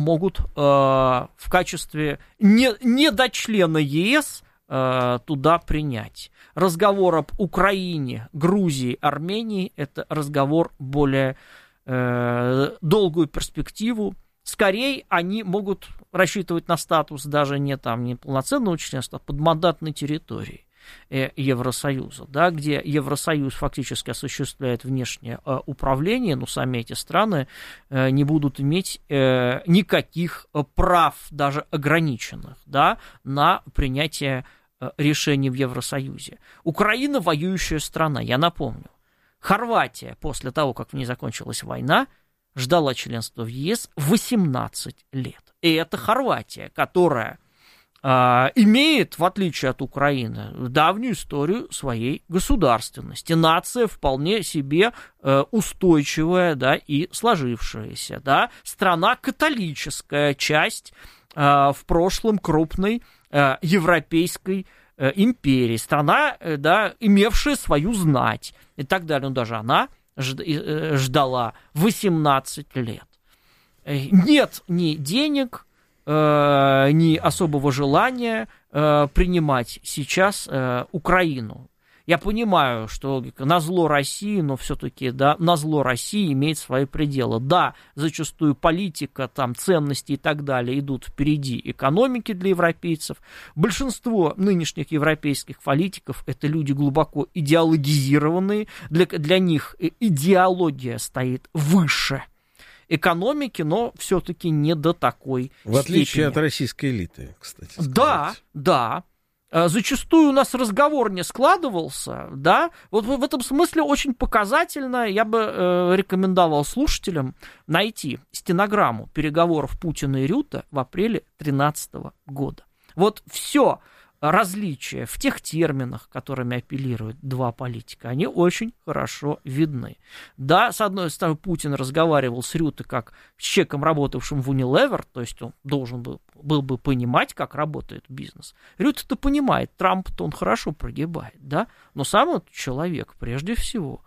могут в качестве недочлена ЕС туда принять. Разговор об Украине, Грузии, Армении – это разговор более долгую перспективу. Скорее, они могут рассчитывать на статус даже не полноценного членства, а подмандатной территории Евросоюза, да, где Евросоюз фактически осуществляет внешнее управление, но сами эти страны не будут иметь никаких прав, даже ограниченных, да, на принятие решений в Евросоюзе. Украина – воюющая страна, я напомню. Хорватия после того, как в ней закончилась война, ждала членства в ЕС 18 лет. И это Хорватия, которая имеет, в отличие от Украины, давнюю историю своей государственности. Нация вполне себе устойчивая, да, и сложившаяся. Да. Страна католическая, часть в прошлом крупной европейской империи. Страна, да, имевшая свою знать и так далее. Но даже она ждала 18 лет. Нет ни денег, ни особого желания принимать сейчас Украину. Я понимаю, что назло России, но все-таки, да, назло России имеет свои пределы. Да, зачастую политика, там, ценности и так далее идут впереди экономики для европейцев. Большинство нынешних европейских политиков – это люди глубоко идеологизированные. Для них идеология стоит выше экономики, но все-таки не до такой степени. В отличие от российской элиты, кстати сказать. Да, да. Зачастую у нас разговор не складывался, да, вот в этом смысле очень показательно, я бы рекомендовал слушателям найти стенограмму переговоров Путина и Рюте в апреле 2013 года. Вот все различия в тех терминах, которыми апеллируют два политика, они очень хорошо видны. Да, с одной стороны, Путин разговаривал с Рюте как с человеком, работавшим в Unilever, то есть он должен был бы понимать, как работает бизнес. Рюте-то понимает, Трамп-то он хорошо прогибает, да, но сам этот человек, прежде всего,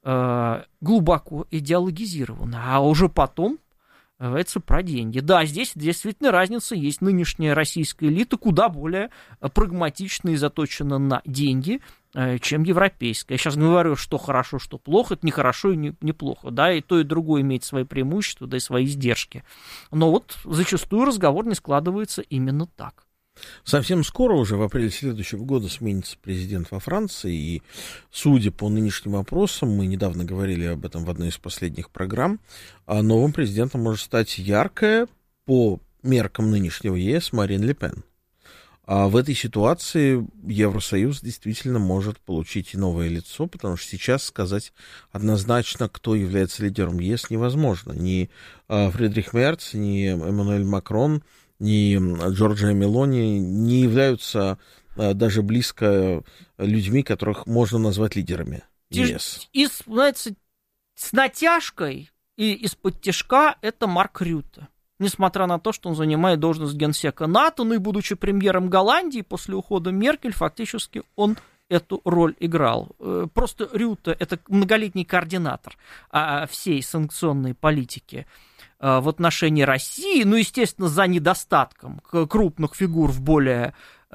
глубоко идеологизирован, а уже потом это про деньги. Да, здесь действительно разница есть. Нынешняя российская элита куда более прагматична и заточена на деньги, чем европейская. Я сейчас говорю, что хорошо, что плохо. Это не хорошо и не плохо. Да, и то, и другое имеет свои преимущества, да и свои издержки. Но вот зачастую разговор не складывается именно так. Совсем скоро, уже в апреле следующего года, сменится президент во Франции, и, судя по нынешним опросам, мы недавно говорили об этом в одной из последних программ, новым президентом может стать яркая, по меркам нынешнего ЕС, Марин Ле Пен. А в этой ситуации Евросоюз действительно может получить и новое лицо, потому что сейчас сказать однозначно, кто является лидером ЕС, невозможно. Ни Фридрих Мерц, ни Эммануэль Макрон, ни Джорджия Мелони не являются даже близко людьми, которых можно назвать лидерами ЕС. И, знаете, с натяжкой и из-под тяжка это Марк Рюте. Несмотря на то, что он занимает должность генсека НАТО, ну и будучи премьером Голландии после ухода Меркель, фактически он эту роль играл. Просто Рюте – это многолетний координатор всей санкционной политики в отношении России, ну, естественно, за недостатком крупных фигур в более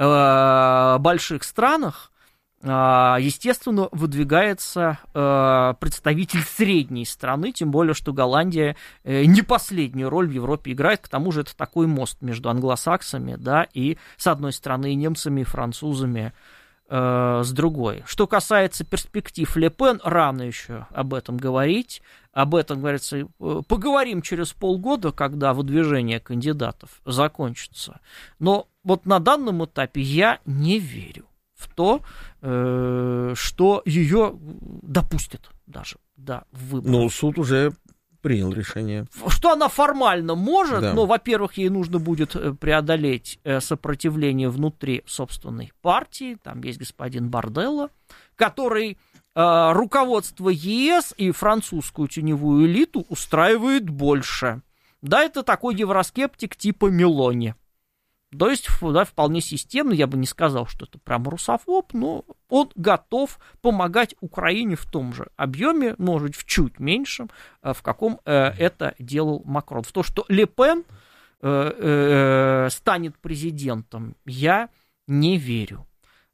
больших странах, естественно, выдвигается представитель средней страны, тем более, что Голландия не последнюю роль в Европе играет, к тому же это такой мост между англосаксами, да, и, с одной стороны, и немцами, и французами, с другой. Что касается перспектив Ле Пен, рано еще об этом говорить. Об этом, говорится, поговорим через полгода, когда выдвижение кандидатов закончится. Но вот на данном этапе я не верю в то, что ее допустят даже до выборов. Ну, суд уже принял решение. Что она формально может, да. Но, во-первых, ей нужно будет преодолеть сопротивление внутри собственной партии. Там есть господин Борделло, который руководство ЕС и французскую теневую элиту устраивает больше. Да, это такой евроскептик типа Мелони. То есть, да, вполне системно, я бы не сказал, что это прям русофоб, но он готов помогать Украине в том же объеме, может быть, в чуть меньшем, в каком это делал Макрон. В то, что Ле Пен станет президентом, я не верю.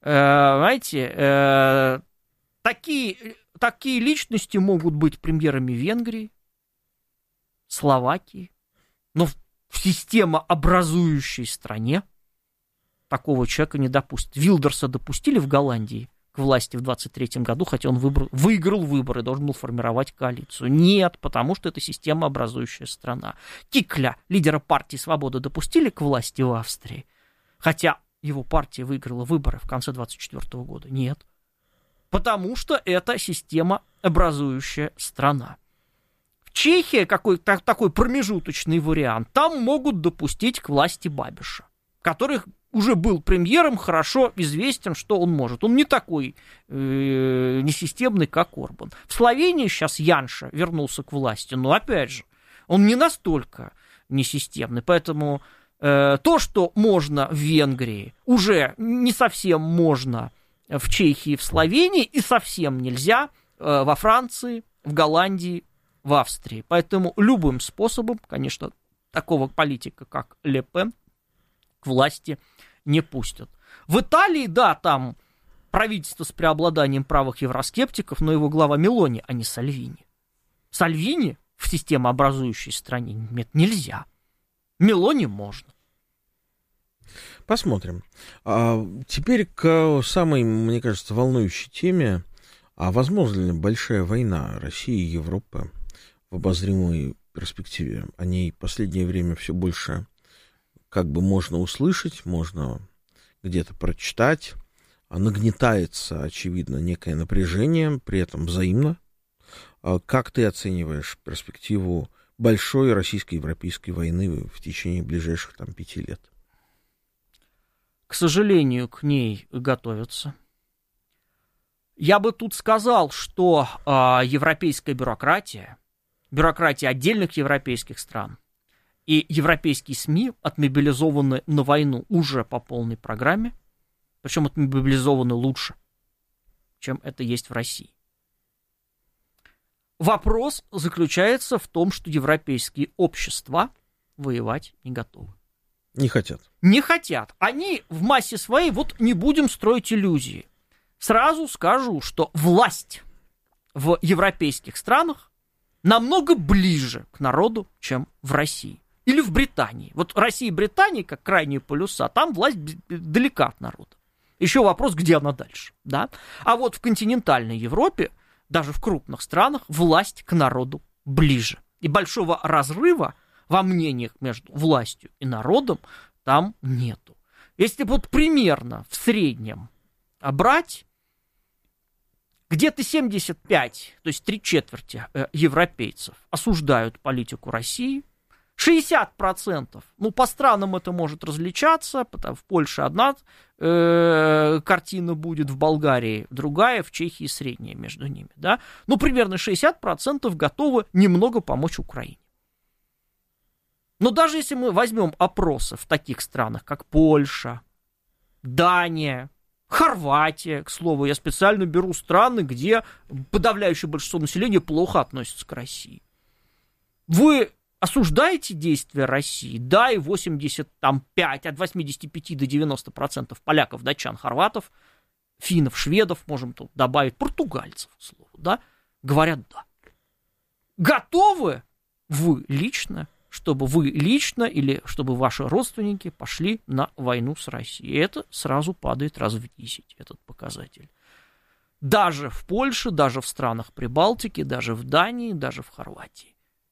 Знаете, такие личности могут быть премьерами Венгрии, Словакии, но в системообразующей стране такого человека не допустят. Вилдерса допустили в Голландии к власти в 23-м году, хотя он выиграл выборы, должен был формировать коалицию. Нет, потому что это системообразующая страна. Кикля, лидера партии «Свобода», допустили к власти в Австрии, хотя его партия выиграла выборы в конце 24 года. Нет, потому что это системообразующая страна. Чехия, какой-то такой промежуточный вариант, там могут допустить к власти Бабиша, который уже был премьером, хорошо известен, что он может. Он не такой несистемный, как Орбан. В Словении сейчас Янша вернулся к власти, но, опять же, он не настолько несистемный, поэтому то, что можно в Венгрии, уже не совсем можно в Чехии, в Словении, и совсем нельзя во Франции, в Голландии, в Австрии. Поэтому любым способом, конечно, такого политика, как Ле Пен, к власти не пустят. В Италии, да, там правительство с преобладанием правых евроскептиков, но его глава Мелони, а не Сальвини. Сальвини в системообразующей стране нет, нельзя. Мелони можно. Посмотрим. Теперь к самой, мне кажется, волнующей теме. А возможно ли большая война России и Европы в обозримой перспективе? О ней в последнее время все больше как бы можно услышать, можно где-то прочитать. Нагнетается, очевидно, некое напряжение, при этом взаимно. Как ты оцениваешь перспективу большой российско-европейской войны в течение ближайших 5 лет? К сожалению, к ней готовятся. Я бы тут сказал, что европейская бюрократия отдельных европейских стран и европейские СМИ отмобилизованы на войну уже по полной программе, причем отмобилизованы лучше, чем это есть в России. Вопрос заключается в том, что европейские общества воевать не готовы. Не хотят. Не хотят. Они в массе своей, не будем строить иллюзии. Сразу скажу, что власть в европейских странах намного ближе к народу, чем в России. Или в Британии. Россия и Британия, как крайние полюса, там власть далека от народа. Еще вопрос, где она дальше. Да? А в континентальной Европе, даже в крупных странах, власть к народу ближе. И большого разрыва во мнениях между властью и народом там нету. Если примерно в среднем брать, где-то 75, то есть 3/4 европейцев осуждают политику России, 60%, по странам это может различаться, в Польше одна картина будет, в Болгарии другая, в Чехии средняя между ними, да, примерно 60% готовы немного помочь Украине. Но даже если мы возьмем опросы в таких странах, как Польша, Дания, Хорватия, к слову, я специально беру страны, где подавляющее большинство населения плохо относится к России. Вы осуждаете действия России? Да, и 85, от 85 до 90% поляков, датчан, хорватов, финнов, шведов, можем тут добавить, португальцев, к слову, да, говорят да. Готовы вы лично, чтобы вы лично или чтобы ваши родственники пошли на войну с Россией? И это сразу падает раз в 10, этот показатель. Даже в Польше, даже в странах Прибалтики, даже в Дании, даже в Хорватии.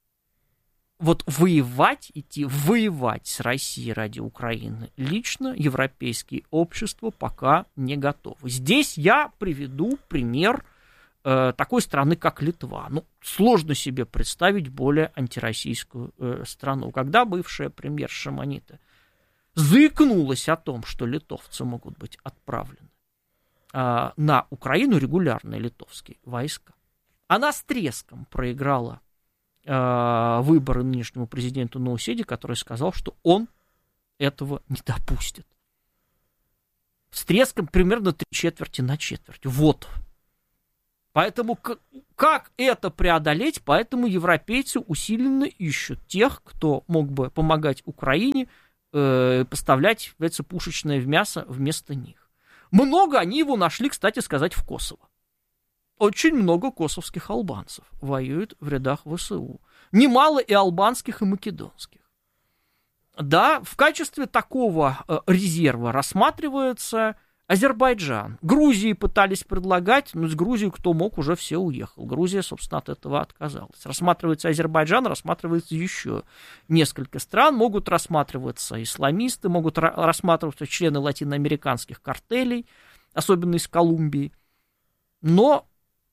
Идти воевать с Россией ради Украины лично европейские общества пока не готовы. Здесь я приведу пример такой страны, как Литва. Сложно себе представить более антироссийскую страну. Когда бывшая премьер Шимонита заикнулась о том, что литовцы могут быть отправлены на Украину, регулярные литовские войска, она с треском проиграла выборы нынешнему президенту Науседе, который сказал, что он этого не допустит. С треском примерно 3/4 на четверть. Поэтому как это преодолеть? Поэтому европейцы усиленно ищут тех, кто мог бы помогать Украине поставлять, говорится, пушечное мясо вместо них. Много они его нашли, кстати сказать, в Косово. Очень много косовских албанцев воюют в рядах ВСУ. Немало и албанских, и македонских. Да, в качестве такого резерва рассматривается Азербайджан. Грузии пытались предлагать, но с Грузией кто мог, уже все уехал. Грузия, собственно, от этого отказалась. Рассматривается Азербайджан, рассматривается еще несколько стран. Могут рассматриваться исламисты, могут рассматриваться члены латиноамериканских картелей, особенно из Колумбии. Но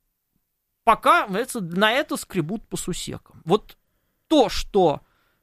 пока на это скребут по сусекам. Вот то, что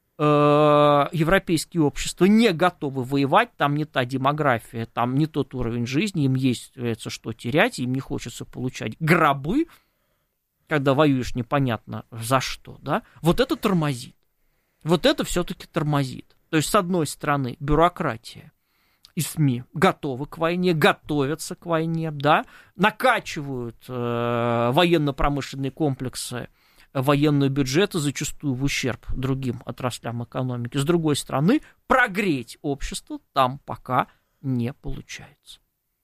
европейские общества не готовы воевать, там не та демография, там не тот уровень жизни, им есть что терять, им не хочется получать гробы, когда воюешь непонятно за что, да, вот это тормозит. Вот это все-таки тормозит. То есть, с одной стороны, бюрократия и СМИ готовы к войне, готовятся к войне, да, накачивают военно-промышленные комплексы, военные бюджеты, зачастую в ущерб другим отраслям экономики. С другой стороны, прогреть общество там пока не получается.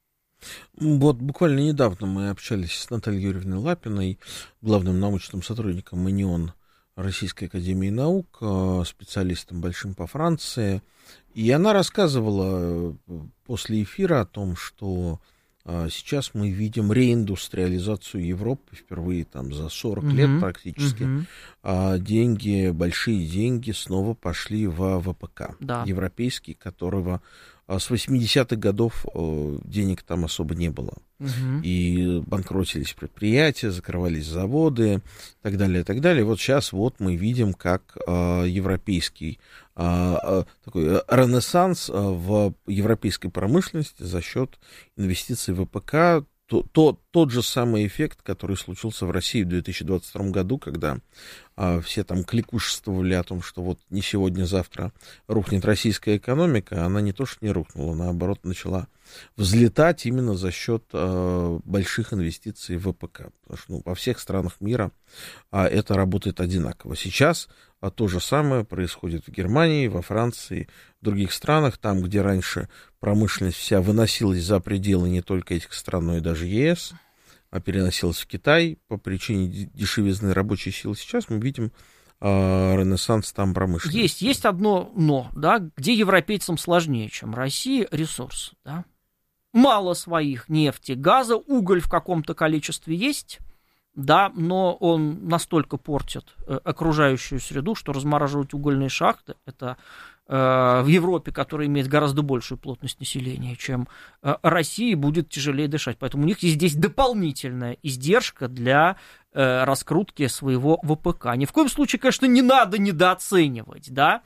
Вот буквально недавно мы общались с Натальей Юрьевной Лапиной, главным научным сотрудником МИНИОН Российской академии наук, специалистом большим по Франции, и она рассказывала после эфира о том, что сейчас мы видим реиндустриализацию Европы впервые там за 40 лет практически. Деньги, большие деньги снова пошли в ВПК европейский, которого с 80-х годов денег там особо не было. И банкротились предприятия, закрывались заводы и так далее, и так далее. И вот сейчас вот мы видим, как европейский такой ренессанс в европейской промышленности за счет инвестиций в ВПК. Тот же самый эффект, который случился в России в 2022 году, когда все там кликушествовали о том, что вот не сегодня-завтра рухнет российская экономика, она не то что не рухнула, наоборот, начала взлетать именно за счет больших инвестиций в ВПК. Потому что во всех странах мира это работает одинаково. Сейчас то же самое происходит в Германии, во Франции, в других странах, там, где раньше промышленность вся выносилась за пределы не только этих стран, но и даже ЕС, а переносилась в Китай по причине дешевизны рабочей силы. Сейчас мы видим ренессанс там промышленности. Есть одно но, да, где европейцам сложнее, чем России, ресурс. Да? Мало своих нефти, газа, уголь в каком-то количестве есть, да, но он настолько портит окружающую среду, что размораживать угольные шахты, это в Европе, которая имеет гораздо большую плотность населения, чем России, будет тяжелее дышать. Поэтому у них есть здесь дополнительная издержка для раскрутки своего ВПК. Ни в коем случае, конечно, не надо недооценивать, да,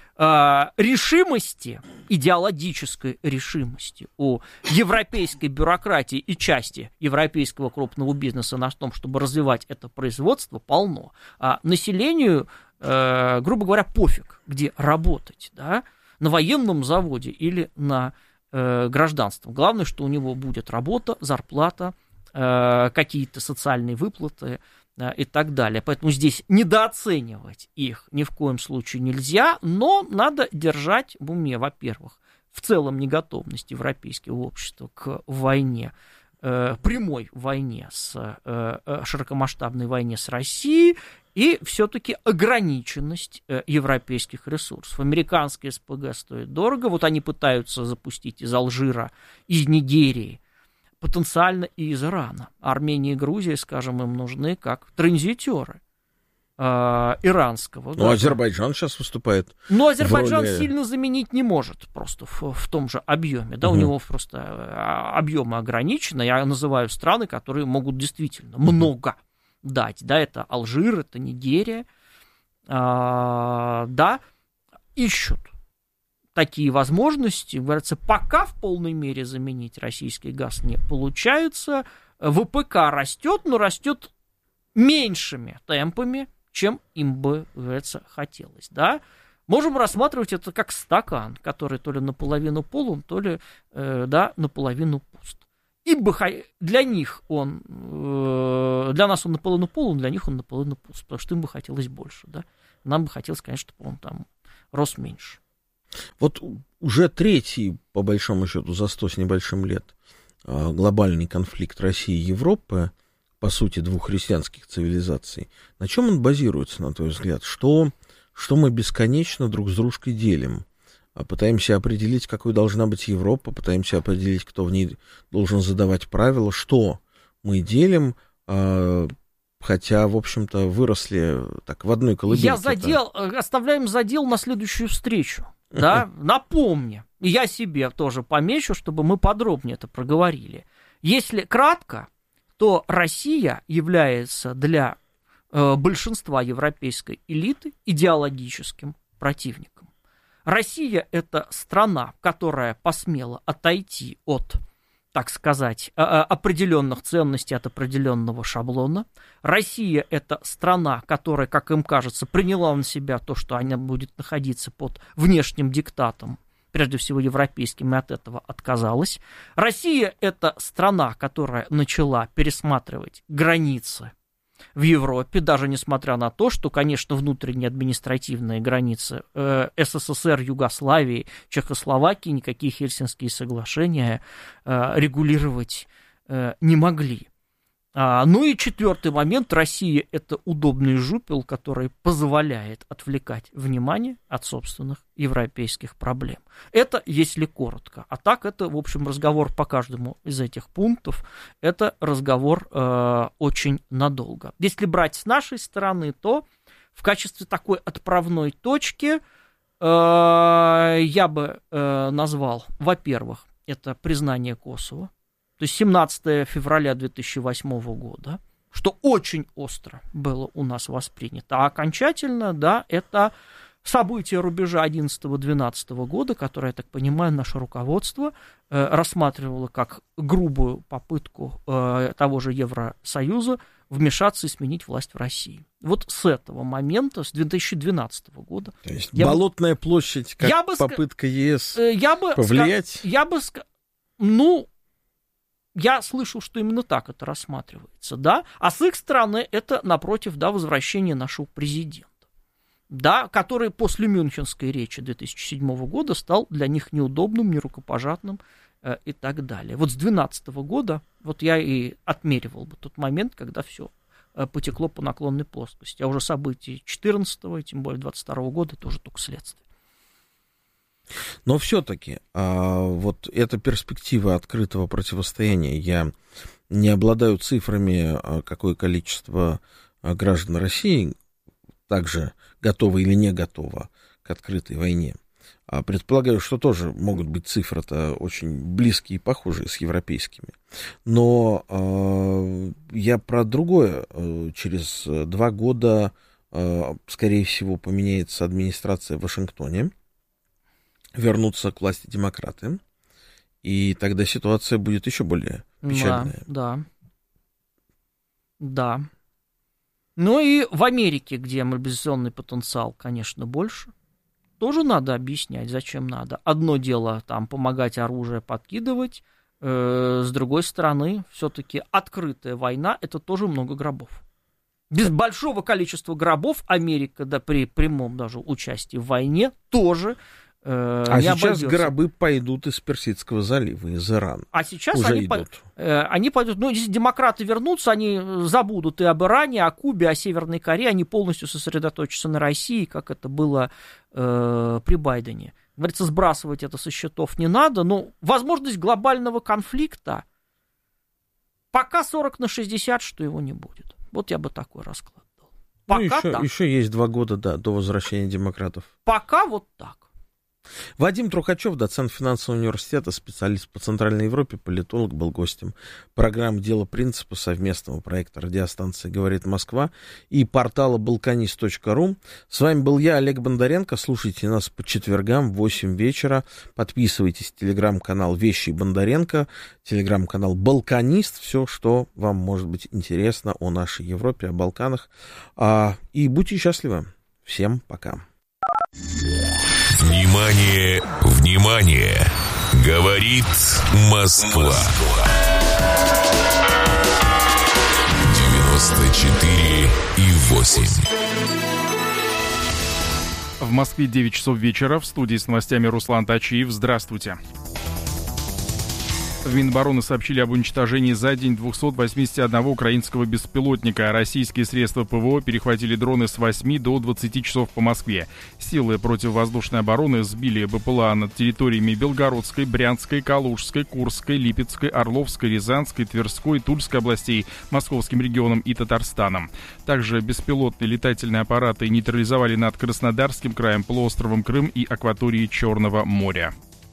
решимости, идеологической решимости у европейской бюрократии и части европейского крупного бизнеса на том, чтобы развивать это производство, полно. А населению, грубо говоря, пофиг, где работать, да, на военном заводе или на гражданством. Главное, что у него будет работа, зарплата, какие-то социальные выплаты, и так далее. Поэтому здесь недооценивать их ни в коем случае нельзя, но надо держать в уме, во-первых, в целом неготовность европейского общества к войне, прямой войне, широкомасштабной войне с Россией, и все-таки ограниченность европейских ресурсов. Американские СПГ стоят дорого, вот они пытаются запустить из Алжира, из Нигерии, потенциально и из Ирана. Армения и Грузия, скажем, им нужны как транзитеры иранского. Ну, да. Азербайджан сейчас выступает. Но Азербайджан сильно заменить не может просто в том же объеме. Да, у него просто объемы ограничены. Я называю страны, которые могут действительно много дать. Да, это Алжир, это Нигерия. Да, ищут такие возможности, говорится, пока в полной мере заменить российский газ не получается. ВПК растет, но растет меньшими темпами, чем им бы, говорится, хотелось. Да? Можем рассматривать это как стакан, который то ли наполовину полон, то ли наполовину пуст. для них он, для нас он наполовину полон, для них он наполовину пуст, потому что им бы хотелось больше, да. Нам бы хотелось, конечно, чтобы он там рос меньше. Вот уже третий, по большому счету, за 100 с небольшим лет глобальный конфликт России и Европы, по сути, двух христианских цивилизаций. На чем он базируется, на твой взгляд? Что мы бесконечно друг с дружкой делим? Пытаемся определить, какой должна быть Европа, пытаемся определить, кто в ней должен задавать правила, что мы делим, хотя, в общем-то, выросли так в одной колыбельке. Оставляем задел на следующую встречу, да, напомни, и я себе тоже помечу, чтобы мы подробнее это проговорили. Если кратко, то Россия является для большинства европейской элиты идеологическим противником. Россия – это страна, которая посмела отойти от, так сказать, определенных ценностей, от определенного шаблона. Россия – это страна, которая, как им кажется, приняла на себя то, что она будет находиться под внешним диктатом, прежде всего европейским, и от этого отказалась. Россия – это страна, которая начала пересматривать границы в Европе, даже несмотря на то, что, конечно, внутренние административные границы СССР, Югославии, Чехословакии никакие Хельсинские соглашения регулировать не могли. Ну и четвертый момент. Россия – это удобный жупел, который позволяет отвлекать внимание от собственных европейских проблем. Это если коротко. А так это, в общем, разговор по каждому из этих пунктов. Это разговор очень надолго. Если брать с нашей стороны, то в качестве такой отправной точки я бы назвал, во-первых, это признание Косово. То есть 17 февраля 2008 года, что очень остро было у нас воспринято. А окончательно, да, это события рубежа 11-12 года, которое, я так понимаю, наше руководство рассматривало как грубую попытку того же Евросоюза вмешаться и сменить власть в России. Вот с этого момента, с 2012 года... То есть Болотная площадь, как попытка ЕС повлиять? Я слышал, что именно так это рассматривается, да, а с их стороны это, напротив, да, возвращение нашего президента, да, который после Мюнхенской речи 2007 года стал для них неудобным, нерукопожатным и так далее. Вот с 2012 года, вот я и отмеривал бы тот момент, когда все потекло по наклонной плоскости, а уже события 2014 и тем более 2022 года тоже только следствие. Но все-таки вот эта перспектива открытого противостояния, я не обладаю цифрами, какое количество граждан России также готово или не готово к открытой войне. Предполагаю, что тоже могут быть цифры-то очень близкие и похожие с европейскими. Но я про другое. Через 2 года, скорее всего, поменяется администрация в Вашингтоне. Вернутся к власти демократы, и тогда ситуация будет еще более печальная. Да. Ну и в Америке, где мобилизационный потенциал, конечно, больше, тоже надо объяснять, зачем надо. Одно дело там помогать оружие подкидывать, с другой стороны, все-таки открытая война — это тоже много гробов. Без большого количества гробов Америка, да, при прямом даже участии в войне тоже сейчас обойдется. Гробы пойдут из Персидского залива, из Ирана. А сейчас они пойдут. Ну, если демократы вернутся, они забудут и об Иране, о Кубе, о Северной Корее, они полностью сосредоточатся на России, как это было при Байдене. Говорится, сбрасывать это со счетов не надо, но возможность глобального конфликта пока 40/60, что его не будет. Вот я бы такой расклад дал. Пока так. Еще есть 2 года, да, до возвращения демократов. Пока вот так. Вадим Трухачев, доцент финансового университета, специалист по Центральной Европе, политолог, был гостем программы «Дело принципа» совместного проекта радиостанции «Говорит Москва» и портала balkanist.ru. С вами был я, Олег Бондаренко. Слушайте нас по четвергам в 8 вечера. Подписывайтесь в телеграм-канал «Вещи Бондаренко», телеграм-канал «Балканист». Все, что вам может быть интересно о нашей Европе, о Балканах. И будьте счастливы. Всем пока. Внимание, внимание! Говорит Москва. 94,8. В Москве 9 часов вечера. В студии с новостями Руслан Тачиев. Здравствуйте. В Минобороны сообщили об уничтожении за день 281 украинского беспилотника. Российские средства ПВО перехватили дроны с 8 до 20 часов по Москве. Силы противовоздушной обороны сбили БПЛА над территориями Белгородской, Брянской, Калужской, Курской, Липецкой, Орловской, Рязанской, Тверской, Тульской областей, Московским регионом и Татарстаном. Также беспилотные летательные аппараты нейтрализовали над Краснодарским краем, полуостровом Крым и акваторией Черного моря.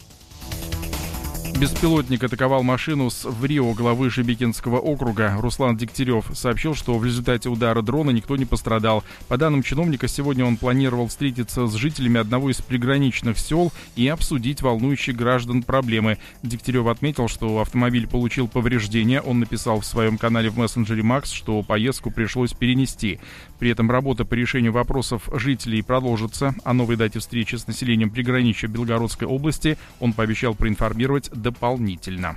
Беспилотник атаковал машину в Рио главы Шебекинского округа. Руслан Дегтярев сообщил, что в результате удара дрона никто не пострадал. По данным чиновника, сегодня он планировал встретиться с жителями одного из приграничных сел и обсудить волнующие граждан проблемы. Дегтярев отметил, что автомобиль получил повреждения. Он написал в своем канале в мессенджере Макс, что поездку пришлось перенести. При этом работа по решению вопросов жителей продолжится. О новой дате встречи с населением приграничья Белгородской области он пообещал проинформировать дополнительно.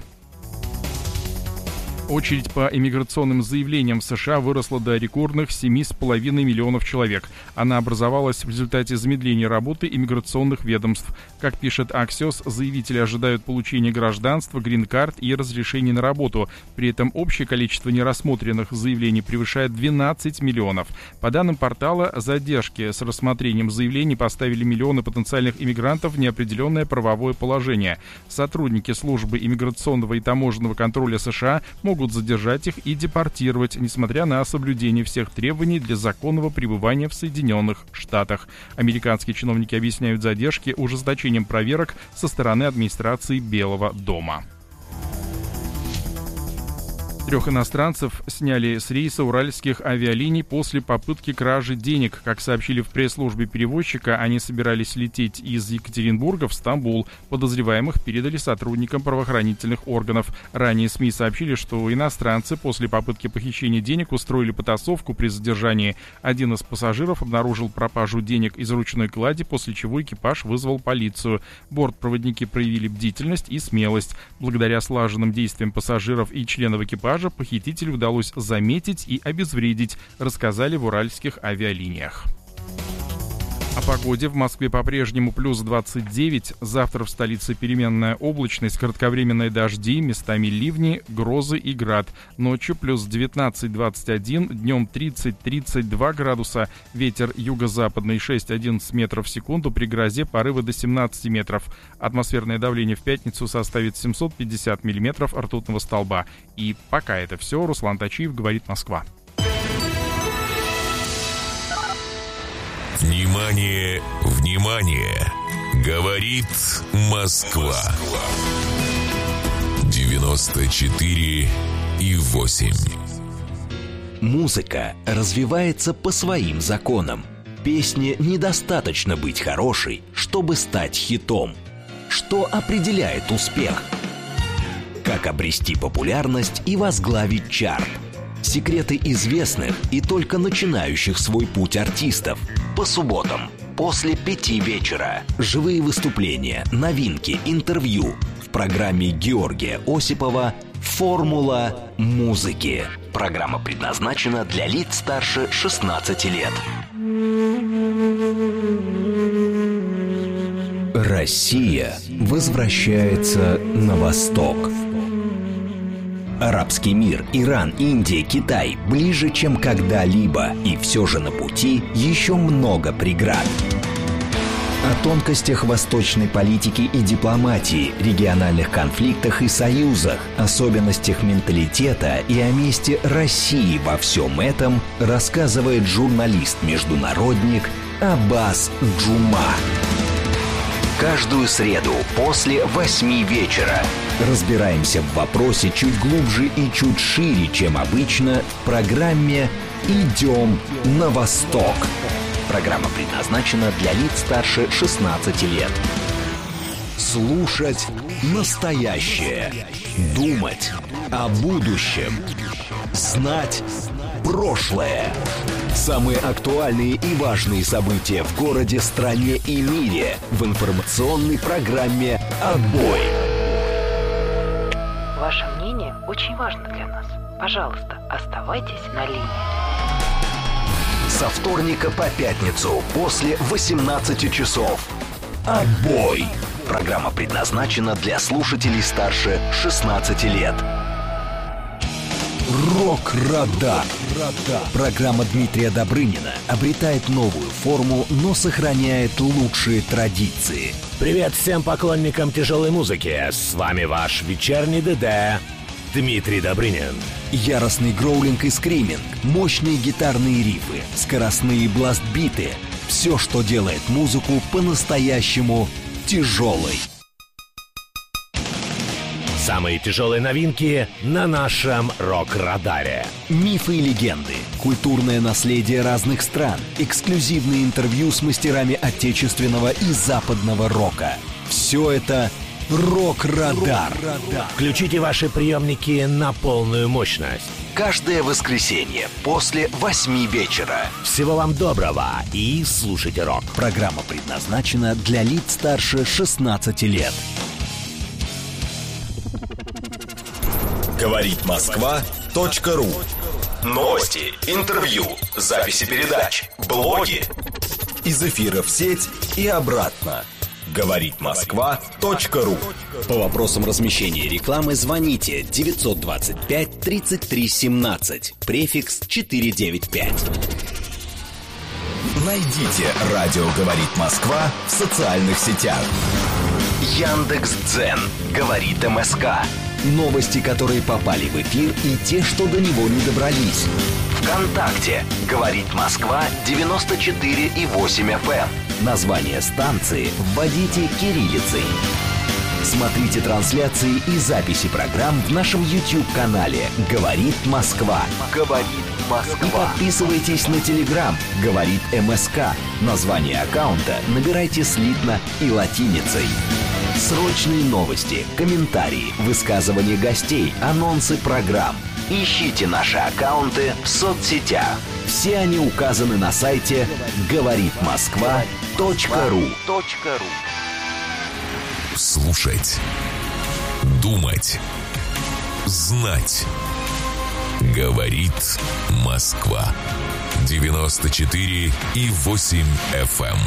Очередь по иммиграционным заявлениям в США выросла до рекордных 7,5 миллионов человек. Она образовалась в результате замедления работы иммиграционных ведомств. Как пишет Axios, заявители ожидают получения гражданства, грин-карт и разрешений на работу. При этом общее количество нерассмотренных заявлений превышает 12 миллионов. По данным портала, задержки с рассмотрением заявлений поставили миллионы потенциальных иммигрантов в неопределенное правовое положение. Сотрудники службы иммиграционного и таможенного контроля США могут задержать их и депортировать, несмотря на соблюдение всех требований для законного пребывания в Соединенных Штатах. Американские чиновники объясняют задержки ужесточением проверок со стороны администрации Белого дома. 3 иностранцев сняли с рейса уральских авиалиний после попытки кражи денег. Как сообщили в пресс-службе перевозчика, они собирались лететь из Екатеринбурга в Стамбул. Подозреваемых передали сотрудникам правоохранительных органов. Ранее СМИ сообщили, что иностранцы после попытки похищения денег устроили потасовку при задержании. Один из пассажиров обнаружил пропажу денег из ручной клади, после чего экипаж вызвал полицию. Бортпроводники проявили бдительность и смелость. Благодаря слаженным действиям пассажиров и членов экипажа похитителю удалось заметить и обезвредить, рассказали в уральских авиалиниях. О погоде. В Москве по-прежнему плюс 29. Завтра в столице переменная облачность, кратковременные дожди, местами ливни, грозы и град. Ночью плюс 19-21, днем 30-32 градуса. Ветер юго-западный 6-11 метров в секунду, при грозе порывы до 17 метров. Атмосферное давление в пятницу составит 750 миллиметров ртутного столба. И пока это все. Руслан Тачиев, говорит Москва. Внимание, внимание! Говорит Москва. 94,8. Музыка развивается по своим законам. Песне недостаточно быть хорошей, чтобы стать хитом. Что определяет успех? Как обрести популярность и возглавить чарт? Секреты известных и только начинающих свой путь артистов. По субботам после 5 вечера. Живые выступления, новинки, интервью. В программе Георгия Осипова «Формула музыки». Программа предназначена для лиц старше 16 лет. Россия возвращается на восток. Арабский мир, Иран, Индия, Китай ближе, чем когда-либо. И все же на пути еще много преград. О тонкостях восточной политики и дипломатии, региональных конфликтах и союзах, особенностях менталитета и о месте России во всем этом рассказывает журналист-международник Аббас Джума. Каждую среду после 8 вечера разбираемся в вопросе чуть глубже и чуть шире, чем обычно, в программе «Идем на восток». Программа предназначена для лиц старше 16 лет. Слушать настоящее. Думать о будущем. Знать прошлое. Самые актуальные и важные события в городе, стране и мире в информационной программе «Отбой». Ваше мнение очень важно для нас. Пожалуйста, оставайтесь на линии. Со вторника по пятницу после 18 часов. Отбой! Программа предназначена для слушателей старше 16 лет. Рок-радар. Программа Дмитрия Добрынина обретает новую форму, но сохраняет лучшие традиции. Привет всем поклонникам тяжелой музыки. С вами ваш вечерний ДД Дмитрий Добрынин. Яростный гроулинг и скриминг, мощные гитарные рифы, скоростные бластбиты. Все, что делает музыку по-настоящему тяжелой. Самые тяжелые новинки на нашем рок-радаре. Мифы и легенды, культурное наследие разных стран, эксклюзивные интервью с мастерами отечественного и западного рока. Все это Рок-радар. Включите ваши приемники на полную мощность. Каждое воскресенье после 8 вечера. Всего вам доброго и слушайте рок. Программа предназначена для лиц старше 16 лет. Говорит Москва.ру. Новости, интервью, записи передач, блоги. Из эфира в сеть и обратно. Говорит Москва.ру. По вопросам размещения рекламы звоните 925 33 17, префикс 495. Найдите «Радио говорит Москва» в социальных сетях. Яндекс.Дзен. Говорит МСК. Новости, которые попали в эфир, и те, что до него не добрались. ВКонтакте. Говорит Москва 94,8 FM. Название станции вводите кириллицей. Смотрите трансляции и записи программ в нашем YouTube-канале «Говорит Москва». «Говорит Москва». И подписывайтесь на Telegram «Говорит МСК». Название аккаунта набирайте слитно и латиницей. Срочные новости, комментарии, высказывания гостей, анонсы программ. Ищите наши аккаунты в соцсетях. Все они указаны на сайте говоритмосква.ру. Слушать, думать, знать. Говорит Москва. 94,8 FM.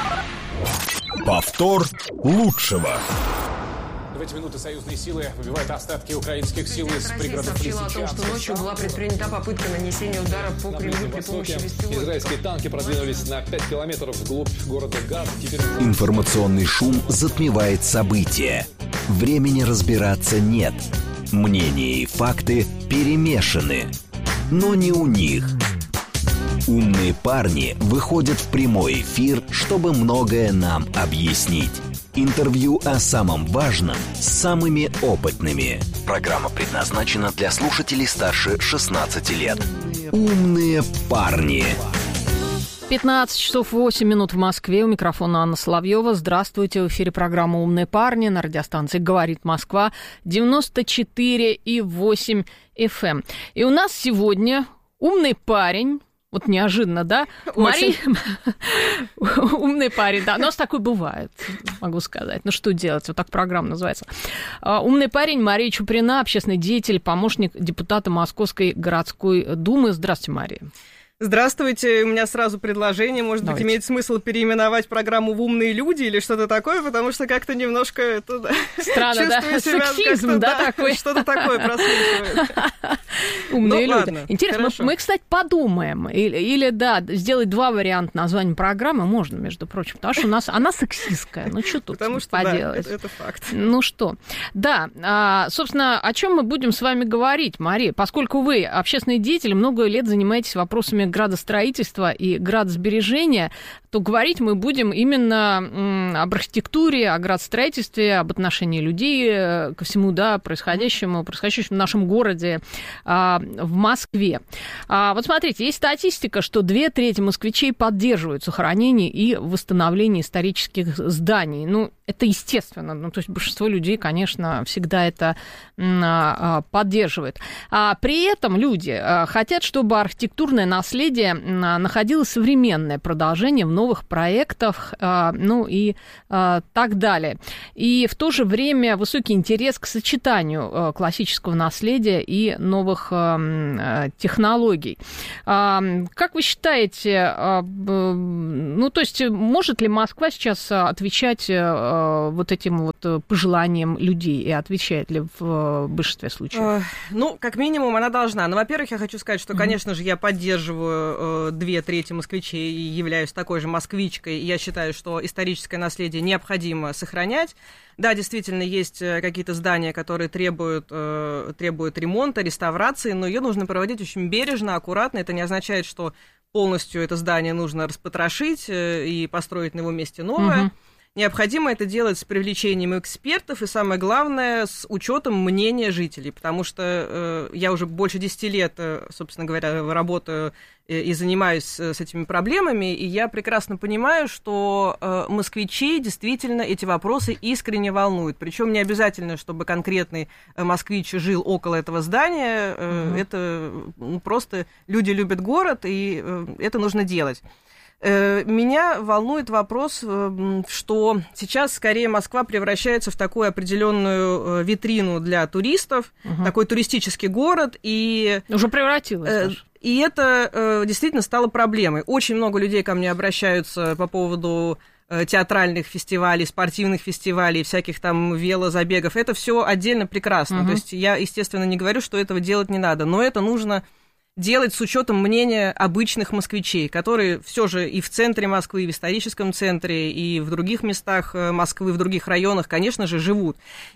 Повтор лучшего. В эти минуты союзные силы выбивают остатки украинских сил из пригородов сообщила о том, что ночью была предпринята попытка нанесения удара по Кремлю при помощи беспилотников. Израильские танки продвинулись на 5 километров вглубь города Газ. Информационный шум затмевает события. Времени разбираться нет. Мнения и факты перемешаны. Но не у них. Умные парни выходят в прямой эфир, чтобы многое нам объяснить. Интервью о самом важном с самыми опытными. Программа предназначена для слушателей старше 16 лет. Умные парни. 15 часов 8 минут в Москве. У микрофона Анна Соловьева. Здравствуйте. В эфире программа «Умные парни» на радиостанции «Говорит Москва» 94,8 FM. И у нас сегодня умный парень. Вот неожиданно, да? Умный парень, да. У нас такой бывает, могу сказать. Ну, что делать? Вот так программа называется. Умный парень Мария Чуприна, общественный деятель, помощник депутата Московской городской думы. Здравствуйте, Мария. Здравствуйте. У меня сразу предложение. Может быть, имеет смысл переименовать программу в «Умные люди» или что-то такое, потому что как-то немножко это, странно, да? Сексизм, да, такой? Что-то такое прослушивает. Умные люди. Интересно, мы, кстати, подумаем. Или, да, сделать два варианта названия программы можно, между прочим, потому что у нас она сексистская. Ну, что тут поделать? Да, это факт. Ну, что? Да, собственно, о чем мы будем с вами говорить, Мария? Поскольку вы общественный деятель, много лет занимаетесь вопросами градостроительства и градосбережения, то говорить мы будем именно об архитектуре, о градостроительстве, об отношении людей ко всему, да, происходящему в нашем городе, в Москве. Вот смотрите, есть статистика, что 2/3 москвичей поддерживают сохранение и восстановление исторических зданий. Ну, это естественно. Ну, то есть большинство людей, конечно, всегда это поддерживает. При этом люди хотят, чтобы архитектурное наследие наследия находилось современное продолжение в новых проектах, ну и так далее. И в то же время высокий интерес к сочетанию классического наследия и новых технологий. Как вы считаете, ну, то есть может ли Москва сейчас отвечать вот этим вот пожеланиям людей, и отвечает ли в большинстве случаев? Ну, как минимум, она должна. Но, во-первых, я хочу сказать, что, конечно же, я поддерживаю 2/3 москвичей и являюсь такой же москвичкой. И я считаю, что историческое наследие необходимо сохранять. Да, действительно, есть какие-то здания, которые требуют ремонта, реставрации, но ее нужно проводить очень бережно, аккуратно. Это не означает, что полностью это здание нужно распотрошить и построить на его месте новое. Необходимо это делать с привлечением экспертов и, самое главное, с учетом мнения жителей, потому что я уже больше 10 лет, собственно говоря, работаю и занимаюсь с этими проблемами, и я прекрасно понимаю, что москвичей действительно эти вопросы искренне волнуют. Причем не обязательно, чтобы конкретный москвич жил около этого здания, это просто люди любят город, и это нужно делать. Меня волнует вопрос, что сейчас скорее Москва превращается в такую определенную витрину для туристов, такой туристический город, и уже превратилась. И это действительно стало проблемой. Очень много людей ко мне обращаются по поводу театральных фестивалей, спортивных фестивалей, всяких там велозабегов. Это все отдельно прекрасно. То есть я, естественно, не говорю, что этого делать не надо, но это нужно делать с учетом мнения обычных москвичей, которые все же и в центре Москвы, и в историческом центре, и в других местах Москвы, в других районах, конечно же, живут.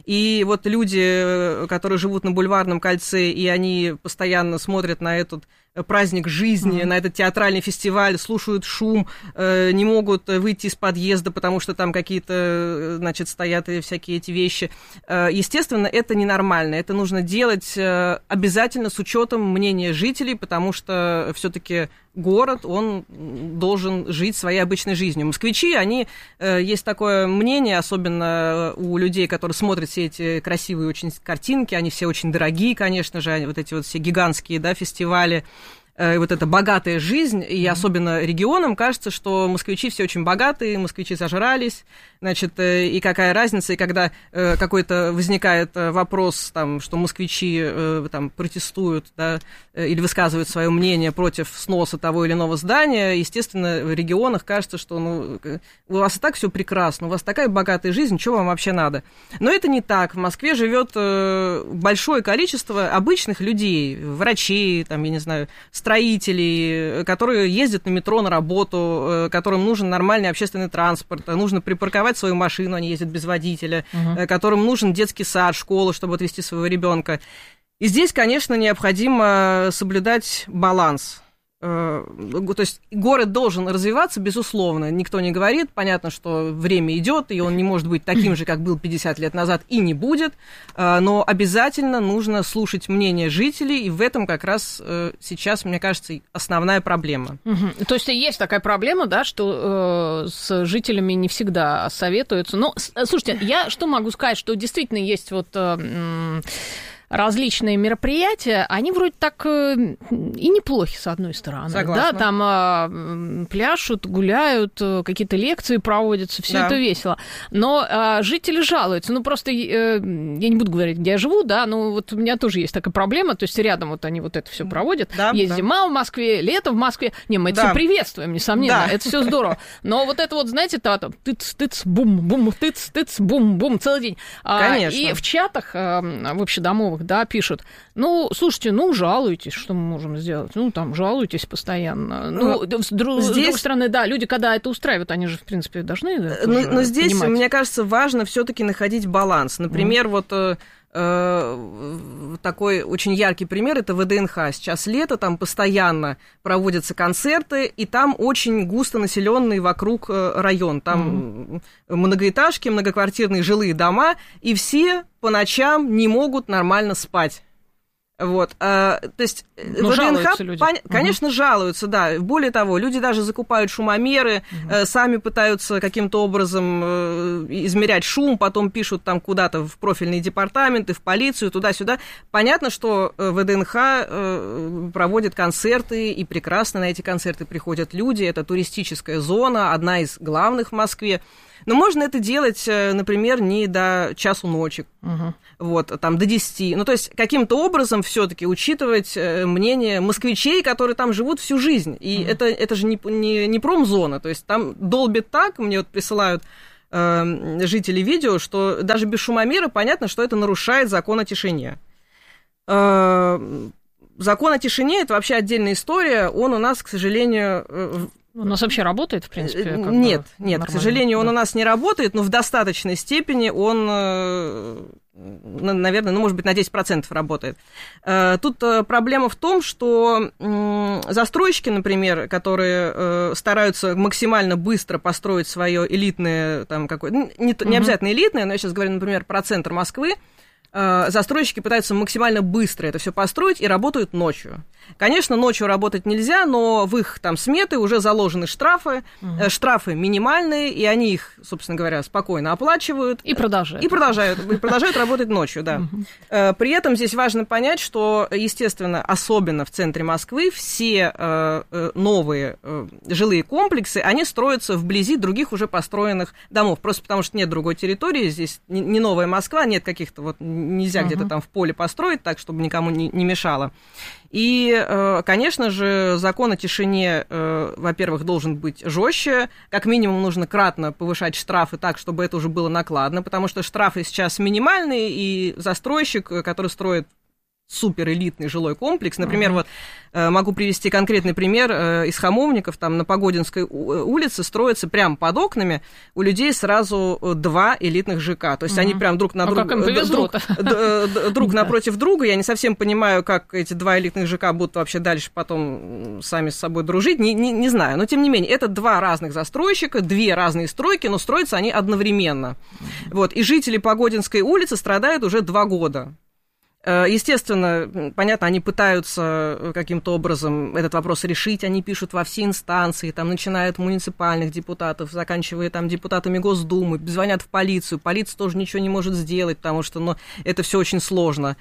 И вот люди, которые живут на Бульварном кольце, и они постоянно смотрят на этот праздник жизни, на этот театральный фестиваль, слушают шум, не могут выйти из подъезда, потому что там какие-то, значит, стоят всякие эти вещи. Естественно, это ненормально. Это нужно делать обязательно с учетом мнения жителей, потому что все-таки город, он должен жить своей обычной жизнью. Москвичи, они, есть такое мнение, особенно у людей, которые смотрят все эти красивые очень картинки, они все очень дорогие, конечно же, вот эти вот все гигантские, да, фестивали, вот эта богатая жизнь, и особенно регионам кажется, что москвичи все очень богатые, москвичи зажрались, значит, и какая разница, и когда какой-то возникает вопрос, там, что москвичи там, протестуют, да, или высказывают свое мнение против сноса того или иного здания, естественно, в регионах кажется, что ну, у вас и так все прекрасно, у вас такая богатая жизнь, что вам вообще надо? Но это не так. В Москве живет большое количество обычных людей, врачей, там, я не знаю, строителей, которые ездят на метро на работу, которым нужен нормальный общественный транспорт, нужно припарковать свою машину, они ездят без водителя, которым нужен детский сад, школа, чтобы отвезти своего ребенка. И здесь, конечно, необходимо соблюдать баланс. То есть город должен развиваться, безусловно, никто не говорит, понятно, что время идет, и он не может быть таким же, как был 50 лет назад, и не будет, но обязательно нужно слушать мнение жителей, и в этом как раз сейчас, мне кажется, основная проблема. То есть есть такая проблема, да, что с жителями не всегда советуются. Но, слушайте, я что могу сказать, что действительно есть вот различные мероприятия, они вроде так и неплохи, с одной стороны. Согласна. Да, там пляшут, гуляют, какие-то лекции проводятся, все это весело. Но жители жалуются. Ну, просто я не буду говорить, где я живу, да, но вот у меня тоже есть такая проблема, то есть рядом вот они вот это все проводят. Есть зима в Москве, лето в Москве. Не, мы это все приветствуем, несомненно, это все здорово. Но вот это вот, знаете, там тыц-тыц-бум-бум, тыц-тыц-бум-бум целый день. Конечно. И в чатах в общедомовых, да, пишут, ну, слушайте, ну, жалуйтесь, что мы можем сделать? Ну, там, жалуйтесь постоянно. Ну, с другой стороны, да, люди, когда это устраивают, они же, в принципе, должны но здесь, понимать. Мне кажется, важно все-таки находить баланс. Например, вот такой очень яркий пример – это ВДНХ. Сейчас лето, там постоянно проводятся концерты, и там очень густо населенный вокруг район. Там многоэтажки, многоквартирные жилые дома, и все по ночам не могут нормально спать. Вот, то есть ВДНХ, конечно, жалуются, да. Более того, люди даже закупают шумомеры, сами пытаются каким-то образом измерять шум, потом пишут там куда-то в профильные департаменты, в полицию, туда-сюда. Понятно, что ВДНХ проводит концерты, и прекрасно на эти концерты приходят люди. Это туристическая зона, одна из главных в Москве. Но можно это делать, например, не до часу ночи, вот, там, до 10. Ну, то есть, каким-то образом все-таки учитывать мнение москвичей, которые там живут всю жизнь. И это же не промзона, то есть, там долбит так, мне вот присылают жители видео, что даже без шумомера понятно, что это нарушает закон о тишине. Закон о тишине – это вообще отдельная история, он у нас, к сожалению... У нас вообще работает, в принципе? Нет, к сожалению, он у нас не работает, но в достаточной степени он, наверное, может быть, на 10% работает. Тут проблема в том, что застройщики, например, которые стараются максимально быстро построить свое элитное, там, какое-то, не обязательно элитное, но я сейчас говорю, например, про центр Москвы, застройщики пытаются максимально быстро это все построить и работают ночью. Конечно, ночью работать нельзя, но в их там сметы уже заложены штрафы, штрафы минимальные, и они их, собственно говоря, спокойно оплачивают. И продолжают. И продолжают работать ночью, да. При этом здесь важно понять, что, естественно, особенно в центре Москвы, все новые жилые комплексы, они строятся вблизи других уже построенных домов, просто потому что нет другой территории, здесь не новая Москва, нет каких-то вот, нельзя где-то там в поле построить так, чтобы никому не мешало. И, конечно же, закон о тишине, во-первых, должен быть жестче. Как минимум нужно кратно повышать штрафы так, чтобы это уже было накладно, потому что штрафы сейчас минимальные, и застройщик, который строит суперэлитный жилой комплекс. Например, вот могу привести конкретный пример из Хамовников, там на Погодинской улице строятся прямо под окнами у людей сразу 2 элитных ЖК. То есть они прям друг напротив друга. Я не совсем понимаю, как эти 2 элитных ЖК будут вообще дальше потом сами с собой дружить. Не знаю, но тем не менее, это 2 разных застройщика, 2 разные стройки, но строятся они одновременно. Вот. И жители Погодинской улицы страдают уже 2 года. Естественно, понятно, они пытаются каким-то образом этот вопрос решить, они пишут во все инстанции, там, начиная от муниципальных депутатов, заканчивая там депутатами Госдумы, звонят в полицию, полиция тоже ничего не может сделать, потому что это все очень сложно.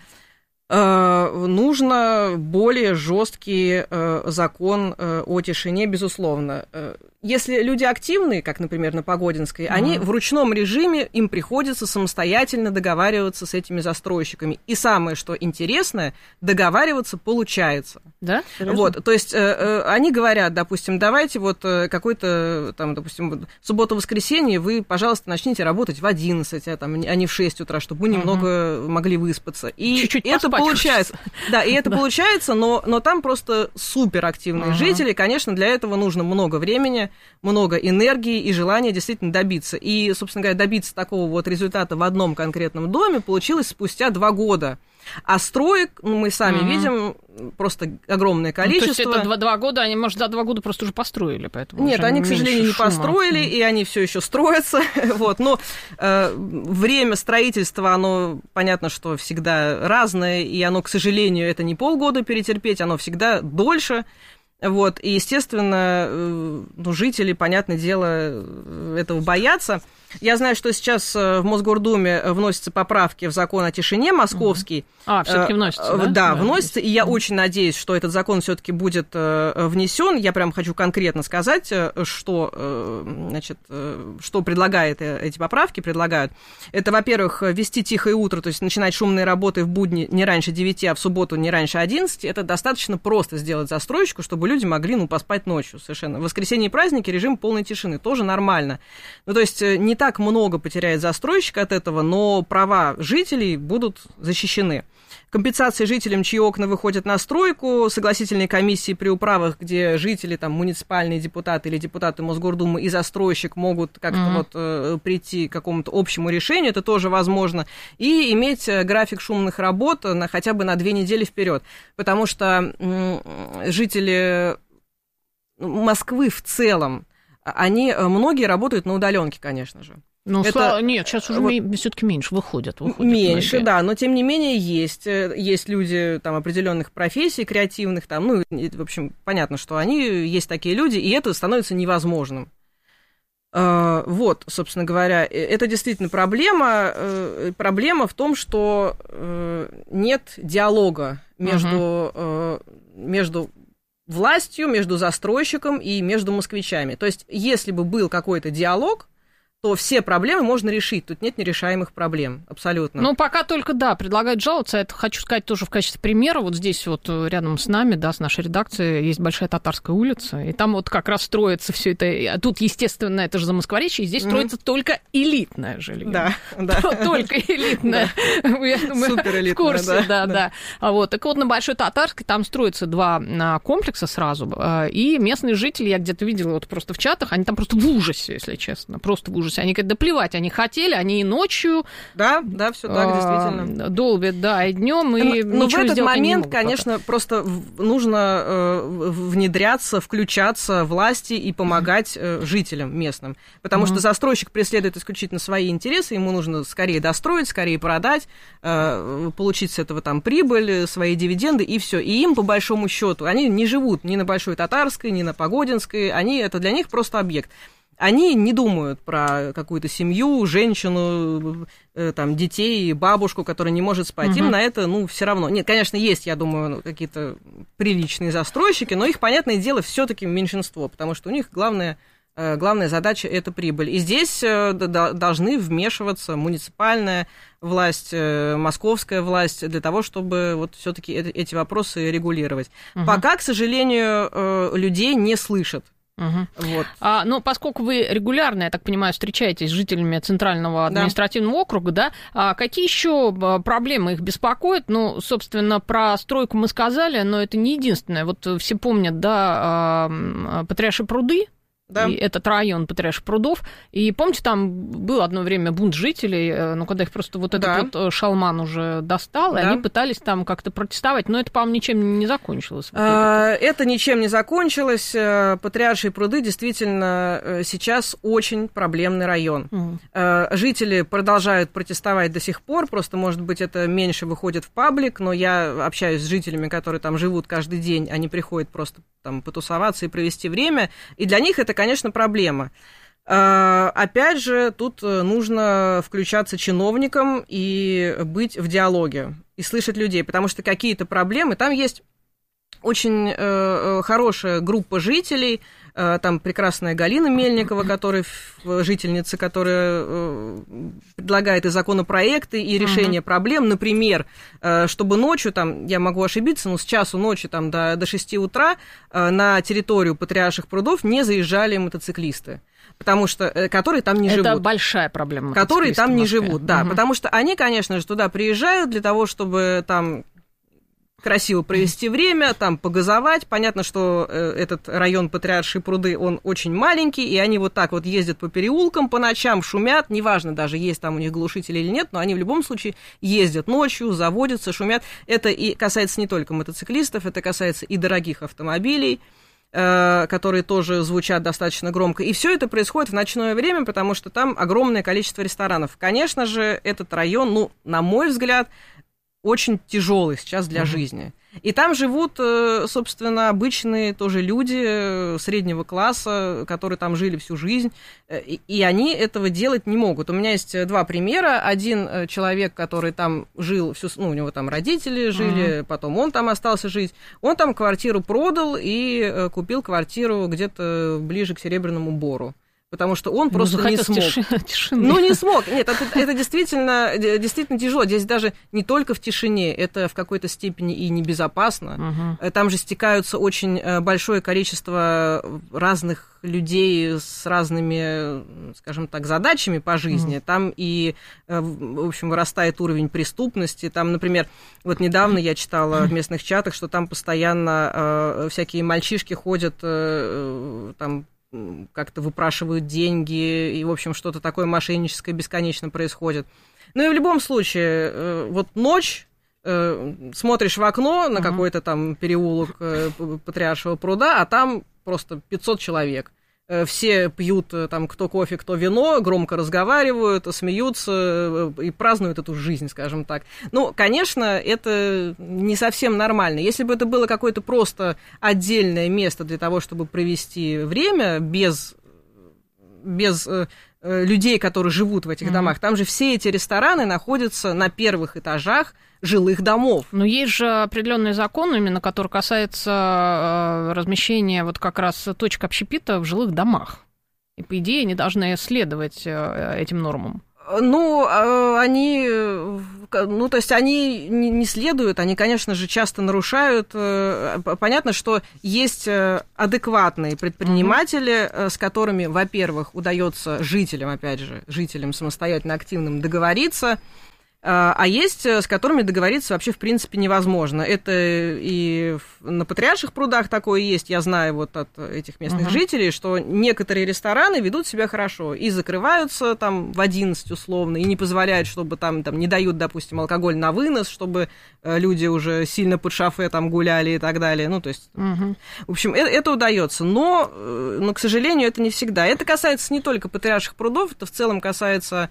Нужно более жесткий закон о тишине, безусловно. Если люди активные, как, например, на Погодинской, они в ручном режиме, им приходится самостоятельно договариваться с этими застройщиками. И самое, что интересное, договариваться получается. Да? Вот, то есть они говорят, допустим, давайте вот какой-то, там, допустим, субботу-воскресенье вы, пожалуйста, начните работать в 11, а не в 6 утра, чтобы мы немного могли выспаться. И чуть-чуть это получается. Да, и это получается, но там просто суперактивные жители. Конечно, для этого нужно много времени, много энергии и желания действительно добиться. И, собственно говоря, добиться такого вот результата в одном конкретном доме получилось спустя 2 года. А строек, мы сами видим, просто огромное количество. То есть это 2 года, они, может, за 2 года просто уже построили, поэтому... Нет, они, к сожалению, не построили, и они все еще строятся. Вот. Но время строительства, оно, понятно, что всегда разное, и оно, к сожалению, это не полгода перетерпеть, оно всегда дольше. Вот. И, естественно, жители, понятное дело, этого боятся. Я знаю, что сейчас в Мосгордуме вносятся поправки в закон о тишине московский. Все-таки вносятся, да? Да, вносятся, и я очень надеюсь, что этот закон все-таки будет внесен. Я прям хочу конкретно сказать, что, значит, что предлагает, эти поправки предлагают. Это, во-первых, ввести тихое утро, то есть начинать шумные работы в будни не раньше 9, а в субботу не раньше 11. Это достаточно просто сделать застройщику, чтобы люди могли, поспать ночью совершенно. В воскресенье и праздники режим полной тишины, тоже нормально. То есть не так много потеряет застройщик от этого, но права жителей будут защищены. Компенсации жителям, чьи окна выходят на стройку, согласительные комиссии при управах, где жители, там, муниципальные депутаты или депутаты Мосгордумы и застройщик могут как-то прийти к какому-то общему решению, это тоже возможно, и иметь график шумных работ хотя бы на 2 недели вперед, потому что жители Москвы в целом, многие работают на удаленке, конечно же. Ну, нет, сейчас уже все-таки меньше выходят. Меньше, да, но тем не менее есть люди там определенных профессий, креативных, там, ну, в общем, понятно, что они есть такие люди, и это становится невозможным. Вот, собственно говоря, это действительно проблема. Проблема в том, что нет диалога между властью, между застройщиком и между москвичами. То есть, если бы был какой-то диалог, то все проблемы можно решить. Тут нет нерешаемых проблем, абсолютно. Ну, пока только, да, предлагают жаловаться. Это хочу сказать тоже в качестве примера. Вот здесь вот рядом с нами, да, с нашей редакцией, есть Большая Татарская улица, и там вот как раз строится все это. Тут, естественно, это же Замоскворечье, и здесь строится только элитное жилье. Да. Только элитное. Я думаю, в курсе, да. Вот. Так вот, на Большой Татарской там строятся 2 комплекса сразу, и местные жители, я где-то видела вот просто в чатах, они там просто в ужасе, если честно, просто в ужасе. Они говорят, да плевать, они хотели, они и ночью. Да, все так, действительно. Долбят, да, и днем, и но ничего в этот момент, пока. конечно, просто нужно внедряться, включаться власти и помогать жителям местным. Потому что застройщик преследует исключительно свои интересы, ему нужно скорее достроить, скорее продать, получить с этого там прибыль, свои дивиденды, и все. И им, по большому счету, они не живут ни на Большой Татарской, ни на Погодинской, это для них просто объект. Они не думают про какую-то семью, женщину, там, детей, бабушку, которая не может спать. Им на это, все равно. Нет, конечно, есть, я думаю, какие-то приличные застройщики, но их, понятное дело, все-таки меньшинство, потому что у них главная задача – это прибыль. И здесь должны вмешиваться муниципальная власть, московская власть для того, чтобы вот все-таки эти вопросы регулировать. Пока, к сожалению, людей не слышат. Вот. Но поскольку вы регулярно, я так понимаю, встречаетесь с жителями Центрального административного округа, да, какие еще проблемы их беспокоят? Ну, собственно, про стройку мы сказали, но это не единственное. Вот все помнят, да, Патриаршие пруды. Да. И этот район Патриарших прудов. И помните, там был одно время бунт жителей, когда их просто вот этот вот шалман уже достал, и они пытались там как-то протестовать, но это, по-моему, ничем не закончилось. Это ничем не закончилось. Патриаршие пруды действительно сейчас очень проблемный район. Жители продолжают протестовать до сих пор, просто, может быть, это меньше выходит в паблик, но я общаюсь с жителями, которые там живут каждый день, они приходят просто там потусоваться и провести время, и для них это, конечно, проблема. Опять же, тут нужно включаться чиновникам и быть в диалоге, и слышать людей, потому что какие-то проблемы, там есть очень хорошая группа жителей, там прекрасная Галина Мельникова, жительница, которая предлагает и законопроекты, и решение проблем. Например, чтобы ночью, там, я могу ошибиться, но с часу ночи там, до 6 утра на территорию Патриарших прудов не заезжали мотоциклисты. Потому что, которые там не живут. Это большая проблема. Которые там не живут, да. Потому что они, конечно же, туда приезжают для того, чтобы там красиво провести время, там погазовать. Понятно, что этот район Патриаршие пруды, он очень маленький, и они вот так вот ездят по переулкам по ночам, шумят, неважно даже, есть там у них глушители или нет, но они в любом случае ездят ночью, заводятся, шумят. Это и касается не только мотоциклистов, это касается и дорогих автомобилей, которые тоже звучат достаточно громко. И все это происходит в ночное время, потому что там огромное количество ресторанов. Конечно же, этот район, на мой взгляд, очень тяжелый сейчас для жизни. И там живут, собственно, обычные тоже люди среднего класса, которые там жили всю жизнь, и они этого делать не могут. У меня есть 2 примера. Один человек, который там жил, у него там родители жили, потом он там остался жить, он там квартиру продал и купил квартиру где-то ближе к Серебряному Бору. Потому что он просто не смог. Не смог. Нет, это действительно тяжело. Здесь даже не только в тишине, это в какой-то степени и небезопасно. Там же стекаются очень большое количество разных людей с разными, скажем так, задачами по жизни. Там и, в общем, вырастает уровень преступности. Там, например, вот недавно я читала в местных чатах, что там постоянно всякие мальчишки ходят, там, как-то выпрашивают деньги, и, в общем, что-то такое мошенническое бесконечно происходит. Ну и в любом случае, вот ночь, смотришь в окно на какой-то там переулок Патриаршего пруда, а там просто 500 человек. все пьют там кто кофе, кто вино, громко разговаривают, смеются и празднуют эту жизнь, скажем так. Ну, конечно, это не совсем нормально. Если бы это было какое-то просто отдельное место для того, чтобы провести время без людей, которые живут в этих домах, там же все эти рестораны находятся на первых этажах жилых домов. Но есть же определенный закон, именно который касается размещения вот как раз точек общепита в жилых домах. И, по идее, они должны следовать этим нормам. Ну, они не следуют, они, конечно же, часто нарушают. Понятно, что есть адекватные предприниматели, с которыми, во-первых, удается жителям самостоятельно активным договориться, а есть, с которыми договориться вообще, в принципе, невозможно. Это и на Патриарших прудах такое есть, я знаю вот от этих местных жителей, что некоторые рестораны ведут себя хорошо и закрываются там в 11 условно, и не позволяют, чтобы там не дают, допустим, алкоголь на вынос, чтобы люди уже сильно под шофе там гуляли и так далее. Ну, то есть, в общем, это удается, но, к сожалению, это не всегда. Это касается не только Патриарших прудов, это в целом касается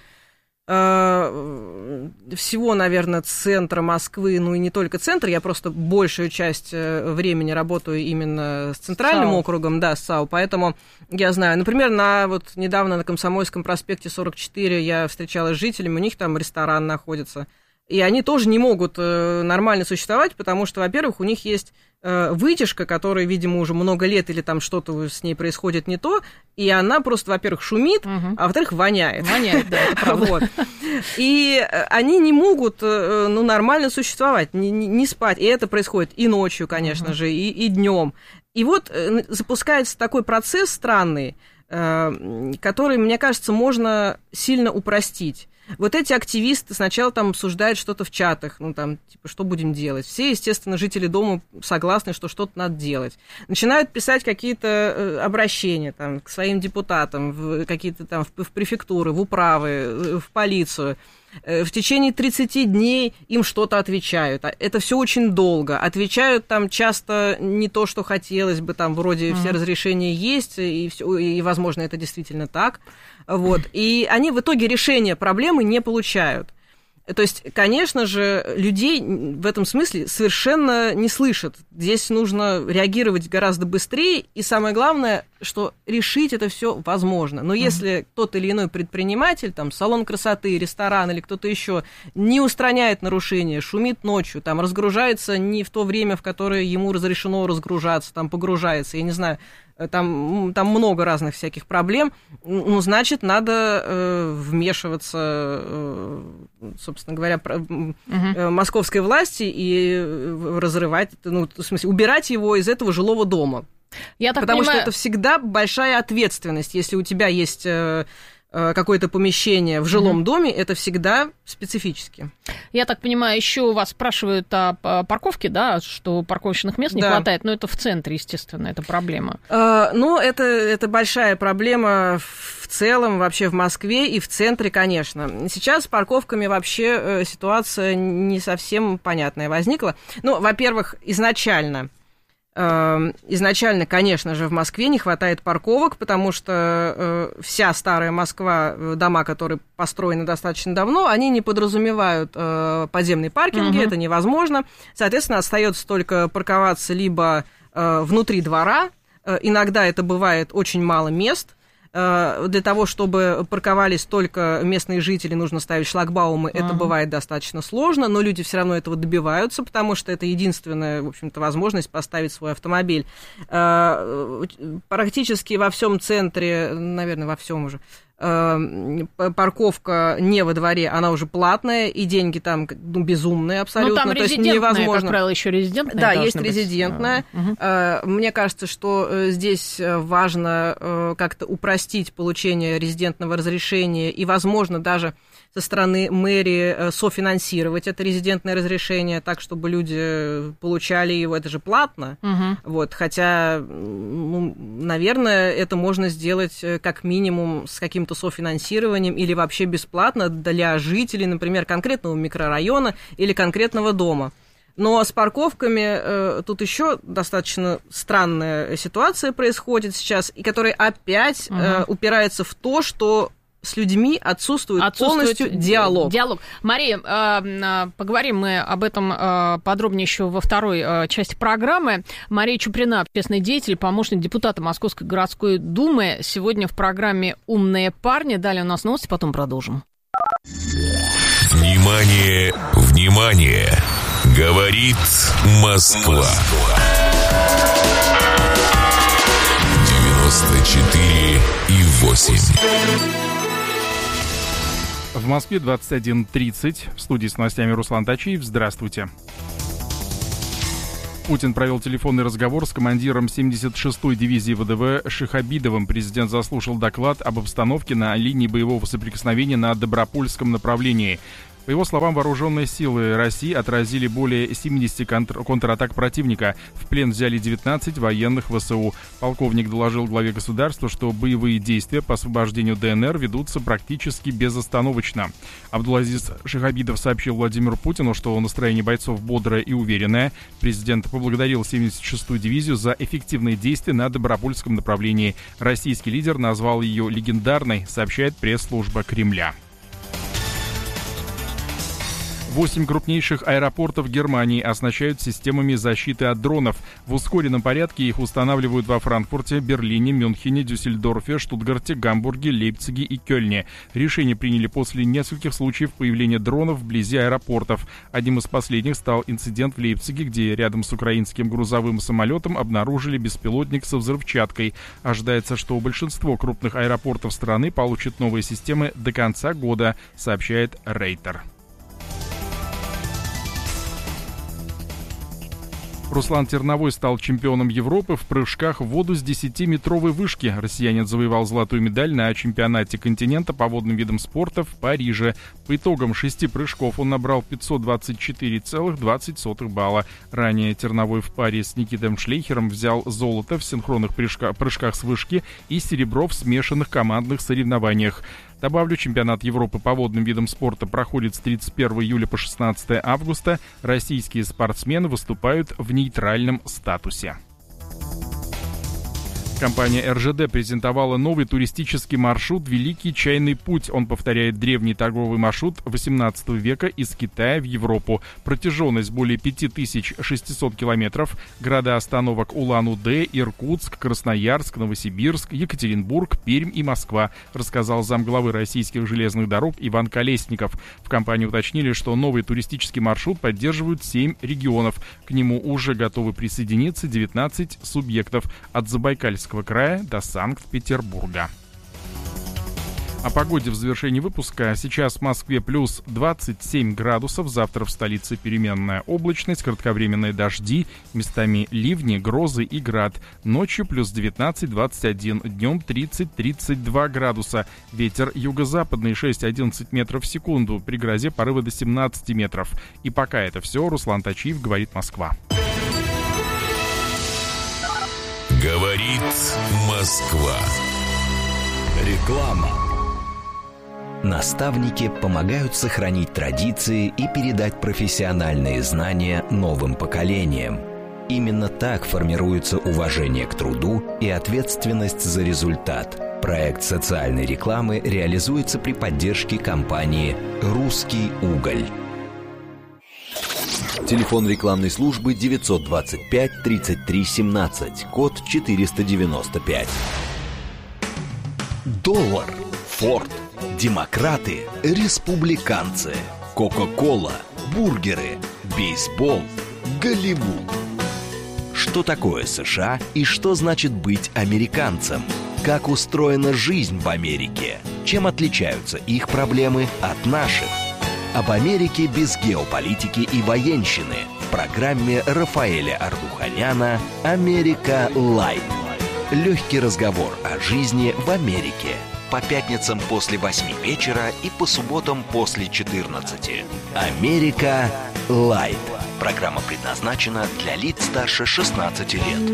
всего, наверное, центра Москвы, ну и не только центр, я просто большую часть времени работаю именно с центральным округом, да, с САУ, поэтому я знаю, например, недавно на Комсомольском проспекте 44 я встречалась с жителями, у них там ресторан находится, и они тоже не могут нормально существовать, потому что, во-первых, у них есть вытяжка, которая, видимо, уже много лет или там что-то с ней происходит не то, и она просто, во-первых, шумит, а во-вторых, воняет. Воняет, да, это правда. Вот. И они не могут нормально существовать, не спать. И это происходит и ночью, конечно же, и днем. И вот запускается такой процесс странный, который, мне кажется, можно сильно упростить. Вот эти активисты сначала там обсуждают что-то в чатах, что будем делать. Все, естественно, жители дома согласны, что что-то надо делать. Начинают писать какие-то обращения там, к своим депутатам, в префектуры, в управы, в полицию. В течение 30 дней им что-то отвечают. Это все очень долго. Отвечают там часто не то, что хотелось бы, там вроде все разрешения есть, и, возможно, это действительно так. Вот. И они в итоге решения проблемы не получают. То есть, конечно же, людей в этом смысле совершенно не слышат. Здесь нужно реагировать гораздо быстрее, и самое главное, что решить это все возможно. Но если тот или иной предприниматель, там, салон красоты, ресторан или кто-то еще не устраняет нарушения, шумит ночью, там, разгружается не в то время, в которое ему разрешено разгружаться, там, погружается, я не знаю, там много разных всяких проблем, значит, надо вмешиваться, собственно говоря, московской власти и разрывать, в смысле, убирать его из этого жилого дома. Потому что это всегда большая ответственность, если у тебя есть какое-то помещение в жилом доме, это всегда специфически. Я так понимаю, еще вас спрашивают о парковке, да, что парковочных мест не хватает, но это в центре, естественно, это проблема. Это большая проблема в целом вообще в Москве и в центре, конечно. Сейчас с парковками вообще ситуация не совсем понятная возникла. Во-первых, изначально, конечно же, в Москве не хватает парковок, потому что вся старая Москва, дома, которые построены достаточно давно, они не подразумевают подземные паркинги, это невозможно. Соответственно, остается только парковаться либо внутри двора, иногда это бывает очень мало мест. Для того, чтобы парковались только местные жители, нужно ставить шлагбаумы. Это бывает достаточно сложно, но люди все равно этого добиваются, потому что это единственная, в общем-то, возможность поставить свой автомобиль. Практически во всем центре, наверное, во всем уже, парковка не во дворе, она уже платная, и деньги там безумные абсолютно. Там резидентная, как правило, еще резидентная. Да, есть резидентная. Мне кажется, что здесь важно как-то упростить получение резидентного разрешения и, возможно, даже со стороны мэрии софинансировать это резидентное разрешение так, чтобы люди получали его, это же платно. Вот, хотя, наверное, это можно сделать как минимум с каким-то софинансированием или вообще бесплатно для жителей, например, конкретного микрорайона или конкретного дома. Но с парковками тут еще достаточно странная ситуация происходит сейчас, и которая опять упирается в то, что с людьми отсутствует полностью диалог. Мария, поговорим мы об этом подробнее еще во второй части программы. Мария Чуприна, общественный деятель, помощник депутата Московской городской думы. Сегодня в программе «Умные парни». Далее у нас новости, потом продолжим. Внимание, внимание! Говорит Москва. 94,8. В Москве 21:30. В студии с новостями Руслан Тачиев. Здравствуйте. Путин провел телефонный разговор с командиром 76-й дивизии ВДВ Шихабидовым. Президент заслушал доклад об обстановке на линии боевого соприкосновения на Добропольском направлении. По его словам, вооруженные силы России отразили более 70 контратак противника. В плен взяли 19 военных ВСУ. Полковник доложил главе государства, что боевые действия по освобождению ДНР ведутся практически безостановочно. Абдулазиз Шихабидов сообщил Владимиру Путину, что настроение бойцов бодрое и уверенное. Президент поблагодарил 76-ю дивизию за эффективные действия на Добропольском направлении. Российский лидер назвал ее легендарной, сообщает пресс-служба Кремля. 8 крупнейших аэропортов Германии оснащают системами защиты от дронов. В ускоренном порядке их устанавливают во Франкфурте, Берлине, Мюнхене, Дюссельдорфе, Штутгарте, Гамбурге, Лейпциге и Кёльне. Решение приняли после нескольких случаев появления дронов вблизи аэропортов. Одним из последних стал инцидент в Лейпциге, где рядом с украинским грузовым самолетом обнаружили беспилотник со взрывчаткой. Ожидается, что большинство крупных аэропортов страны получат новые системы до конца года, сообщает Рейтер. Руслан Терновой стал чемпионом Европы в прыжках в воду с 10-метровой вышки. Россиянин завоевал золотую медаль на чемпионате континента по водным видам спорта в Париже. По итогам 6 прыжков он набрал 524,20 балла. Ранее Терновой в паре с Никитой Шлейхером взял золото в синхронных прыжках с вышки и серебро в смешанных командных соревнованиях. Добавлю, чемпионат Европы по водным видам спорта проходит с 31 июля по 16 августа. Российские спортсмены выступают в нейтральном статусе. Компания РЖД презентовала новый туристический маршрут «Великий чайный путь». Он повторяет древний торговый маршрут XVIII века из Китая в Европу. Протяженность более 5600 километров. Города остановок Улан-Удэ, Иркутск, Красноярск, Новосибирск, Екатеринбург, Пермь и Москва, рассказал замглавы российских железных дорог Иван Колесников. В компании уточнили, что новый туристический маршрут поддерживают 7 регионов. К нему уже готовы присоединиться 19 субъектов от Забайкальского края до Санкт-Петербурга. О погоде в завершении выпуска. Сейчас в Москве плюс 27 градусов. Завтра в столице переменная облачность, кратковременные дожди, местами ливни, грозы и град. Ночью плюс 19-21, днем 30-32 градуса. Ветер юго-западный 6-11 метров в секунду. При грозе порывы до 17 метров. И пока это все. Руслан Тачиев, говорит Москва. Говорит Москва. Реклама. Наставники помогают сохранить традиции и передать профессиональные знания новым поколениям. Именно так формируется уважение к труду и ответственность за результат. Проект социальной рекламы реализуется при поддержке компании «Русский уголь». Телефон рекламной службы 925 33 17, код 495. Доллар, Форд, демократы, республиканцы, Кока-кола, бургеры, бейсбол, Голливуд. Что такое США и что значит быть американцем? Как устроена жизнь в Америке? Чем отличаются их проблемы от наших? Об Америке без геополитики и военщины в программе Рафаэля Ардуханяна «Америка Лайт». Легкий разговор о жизни в Америке. По пятницам после 8 вечера и по субботам после 14. «Америка Лайт». Программа предназначена для лиц старше 16 лет.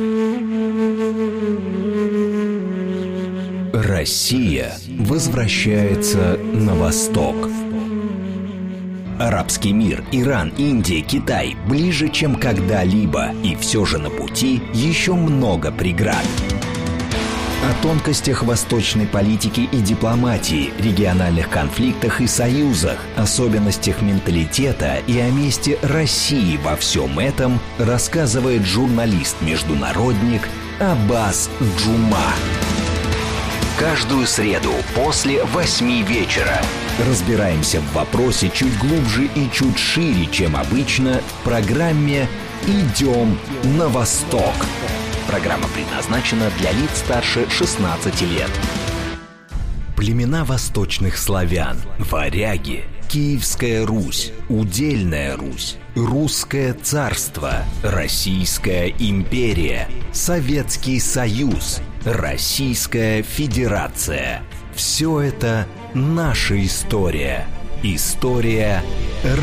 Россия возвращается на восток. Арабский мир, Иран, Индия, Китай ближе, чем когда-либо. И все же на пути еще много преград. О тонкостях восточной политики и дипломатии, региональных конфликтах и союзах, особенностях менталитета и о месте России во всем этом рассказывает журналист-международник Аббас Джума. Каждую среду после 8 вечера разбираемся в вопросе чуть глубже и чуть шире, чем обычно, в программе «Идем на восток». Программа предназначена для лиц старше 16 лет. Племена восточных славян, варяги, Киевская Русь, Удельная Русь, Русское царство, Российская империя, Советский Союз, Российская Федерация. Все это наша история. История